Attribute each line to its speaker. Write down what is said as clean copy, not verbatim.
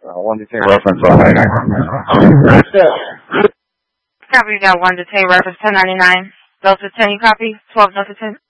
Speaker 1: 1 to 10 reference on 99.
Speaker 2: Copy, you got 1 to 10 reference 1099. Delta 10, you copy? 12 Delta 10.